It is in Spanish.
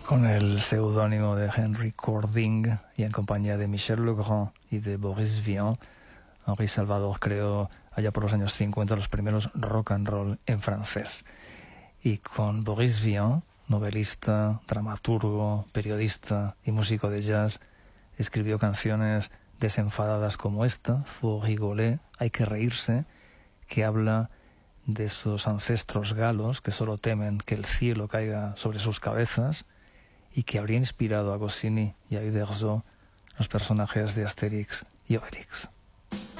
Con el seudónimo de Henry Cording y en compañía de Michel Legrand y de Boris Vian, Henri Salvador creó allá por los años 50 los primeros rock and roll en francés. Y con Boris Vian, novelista, dramaturgo, periodista y músico de jazz, escribió canciones desenfadadas como esta, Faut rigoler, hay que reírse, que habla de esos ancestros galos que solo temen que el cielo caiga sobre sus cabezas, y que habría inspirado a Goscinny y a Uderzo, los personajes de Asterix y Obelix.